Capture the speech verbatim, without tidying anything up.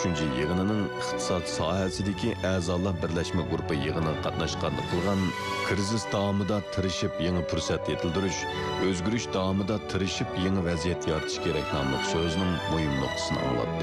uchinchi yig'inining iqtisod sohasidagi a'zolar birlashma guruhi yig'ini qatnashgan qilgan krizis davomida tirishib yangi fursat yetildirish, o'zgarish davomida tirishib yangi vaziyat yaratish kerak nomli so'zning muhim nuqtasini anglatdi.